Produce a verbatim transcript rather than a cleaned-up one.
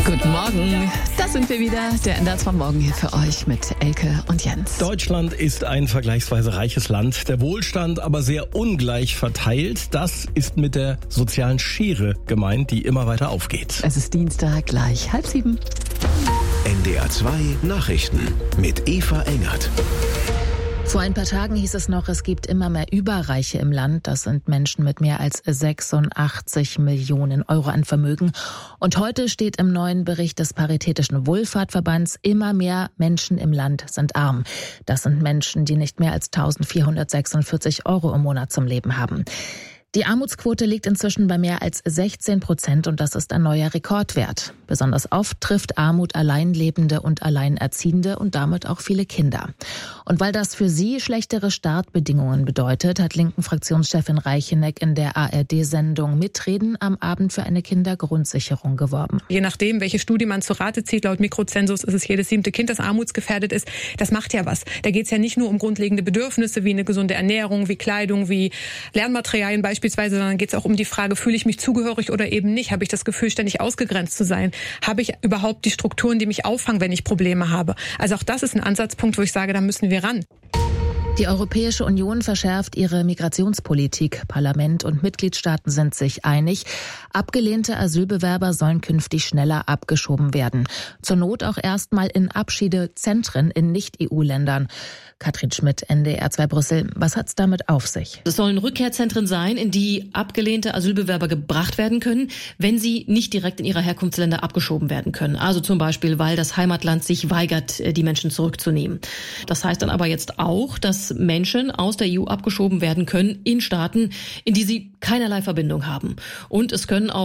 Guten Morgen, da sind wir wieder, der Ender von Morgen hier für euch mit Elke und Jens. Deutschland ist ein vergleichsweise reiches Land, der Wohlstand aber sehr ungleich verteilt. Das ist mit der sozialen Schere gemeint, die immer weiter aufgeht. Es ist Dienstag, gleich halb sieben. N D R zwei Nachrichten mit Eva Engert. Vor ein paar Tagen hieß es noch, es gibt immer mehr Überreiche im Land. Das sind Menschen mit mehr als sechsundachtzig Millionen Euro an Vermögen. Und heute steht im neuen Bericht des Paritätischen Wohlfahrtverbands, immer mehr Menschen im Land sind arm. Das sind Menschen, die nicht mehr als eintausendvierhundertsechsundvierzig Euro im Monat zum Leben haben. Die Armutsquote liegt inzwischen bei mehr als sechzehn Prozent und das ist ein neuer Rekordwert. Besonders oft trifft Armut Alleinlebende und Alleinerziehende und damit auch viele Kinder. Und weil das für sie schlechtere Startbedingungen bedeutet, hat Linken-Fraktionschefin Reicheneck in der A R D-Sendung Mitreden am Abend für eine Kindergrundsicherung geworben. Je nachdem, welche Studie man zur Rate zieht, laut Mikrozensus ist es jedes siebte Kind, das armutsgefährdet ist. Das macht ja was. Da geht es ja nicht nur um grundlegende Bedürfnisse wie eine gesunde Ernährung, wie Kleidung, wie Lernmaterialien beispielsweise. Beispielsweise, sondern geht es auch um die Frage, fühle ich mich zugehörig oder eben nicht? Habe ich das Gefühl, ständig ausgegrenzt zu sein? Habe ich überhaupt die Strukturen, die mich auffangen, wenn ich Probleme habe? Also auch das ist ein Ansatzpunkt, wo ich sage, da müssen wir ran. Die Europäische Union verschärft ihre Migrationspolitik. Parlament und Mitgliedstaaten sind sich einig. Abgelehnte Asylbewerber sollen künftig schneller abgeschoben werden. Zur Not auch erstmal in Abschiedezentren in Nicht-E U-Ländern. Katrin Schmidt, N D R zwei Brüssel. Was hat's damit auf sich? Es sollen Rückkehrzentren sein, in die abgelehnte Asylbewerber gebracht werden können, wenn sie nicht direkt in ihre Herkunftsländer abgeschoben werden können. Also zum Beispiel, weil das Heimatland sich weigert, die Menschen zurückzunehmen. Das heißt dann aber jetzt auch, dass Menschen aus der E U abgeschoben werden können in Staaten, in die sie keinerlei Verbindung haben. Und es können auch